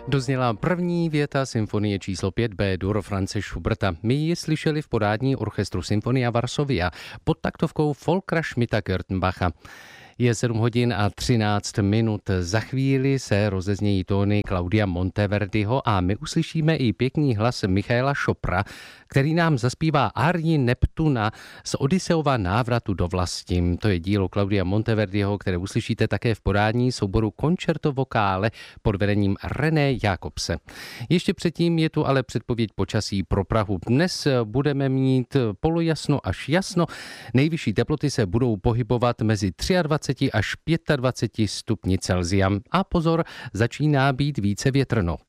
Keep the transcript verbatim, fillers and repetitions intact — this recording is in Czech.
Dozněla první věta symfonie číslo pět B-dur Franze Schuberta. My ji slyšeli v podání orchestru Sinfonia Varsovia pod taktovkou Volkera Schmidta-Görtenbacha. Je sedm hodin a třináct minut. Za chvíli se rozeznějí tóny Claudia Monteverdiho a my uslyšíme i pěkný hlas Michaela Chopra, který nám zaspívá árii Neptuna z Odysseova návratu do vlasti. To je dílo Claudia Monteverdiho, které uslyšíte také v podání souboru Concerto Vocale pod vedením René Jakobse. Ještě předtím je tu ale předpověď počasí pro Prahu. Dnes budeme mít polojasno až jasno. Nejvyšší teploty se budou pohybovat mezi dvacet tři až dvacet pět stupni Celsia. A pozor, začíná být více větrno.